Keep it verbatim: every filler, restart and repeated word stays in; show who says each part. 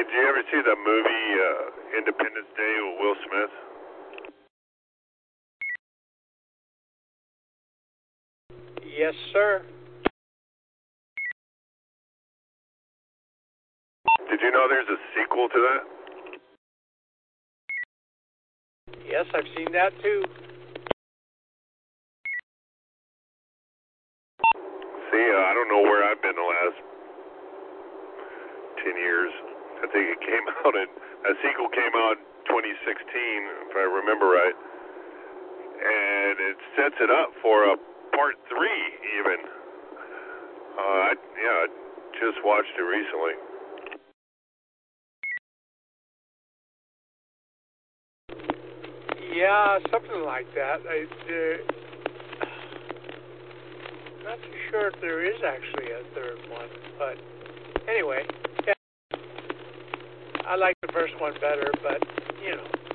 Speaker 1: Hey, did you ever see the movie uh, Independence Day with Will Smith?
Speaker 2: Yes, sir.
Speaker 1: Did you know there's a sequel to that?
Speaker 2: Yes, I've seen that too.
Speaker 1: See, uh, I don't know where I've been the last ten years. I think it came out in, a sequel came out in twenty sixteen, if I remember right. And it sets it up for a part three, even. Uh, I, yeah, I just watched it recently.
Speaker 2: Yeah, something like that. I, uh, not too sure if there is actually a third one, but anyway, yeah. I like the first one better, but, you know.